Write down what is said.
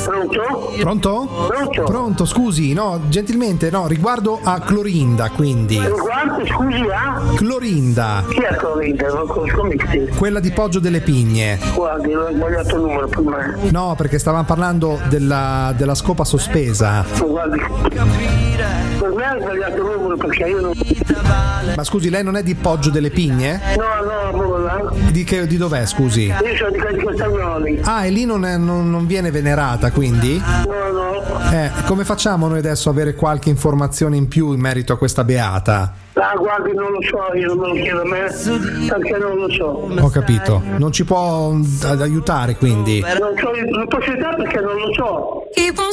Pronto? Pronto, scusi, no, gentilmente, no, riguardo a Clorinda, quindi. Riguardo, scusi, Clorinda. Chi è Clorinda? Non conosco mica. Quella di Poggio delle Pigne. Guardi, ho sbagliato il numero prima. No, perché stavamo parlando della scopa sospesa. Guardi, per me ha sbagliato il numero perché io non... Ma scusi, lei non è di Poggio delle Pigne? No, proprio là. Di dov'è, scusi? Io sono di Castagnoli. Ah, e lì non viene venerata, quindi? No. Come facciamo noi adesso a avere qualche informazione in più in merito a questa beata? Guardi, non lo so, io non me lo chiedo a me, perché non lo so. Ho capito. Non ci può aiutare, quindi? Non posso aiutare perché non lo so.